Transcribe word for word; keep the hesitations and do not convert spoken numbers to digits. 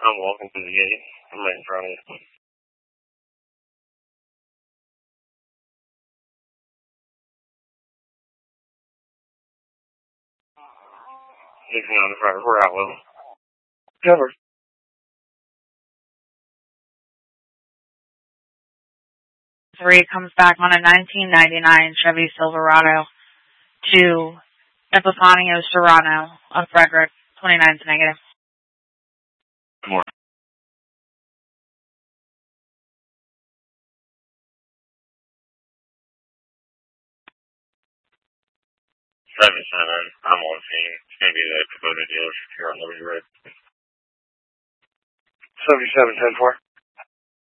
I'm walking through the gate. I'm right in front of you. Sixteen on the front. We're out, Will. Cover. Three comes back on a nineteen ninety-nine Chevy Silverado to Epifanio Serrano of Frederick, twenty-nine's negative. More. seven seven. I'm on scene. It's going to be the Kubota dealership here on Liberty Road. seventy-seven ten four.